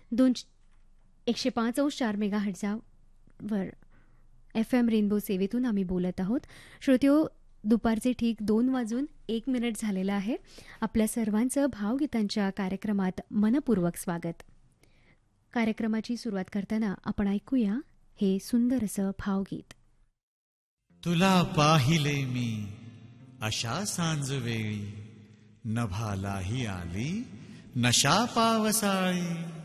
105.4 मेगाहर्ट्झवर FM rainbow सेवेतून आम्ही बोलत आहोत. श्रोत्यो, दुपारचे ठीक 2:01 झालेलं आहे. आपल्या सर्वांचं भावगीतांच्या कार्यक्रमात मनपूर्वक स्वागत. कार्यक्रमाची सुरुवात करताना आपण ऐकूया हे सुंदर असं भावगीत. तुला पाहिले मी अशा सांजवेळी, नभालाही आली नशा पावसाळी.